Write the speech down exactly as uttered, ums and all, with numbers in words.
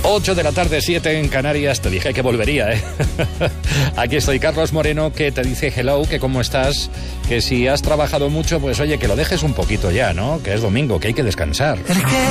ocho de la tarde, siete en Canarias. Te dije que volvería, ¿eh? Aquí estoy, Carlos Moreno, que te dice hello, que cómo estás, que si has trabajado mucho, pues oye, que lo dejes un poquito ya, ¿no? Que es domingo, que hay que descansar.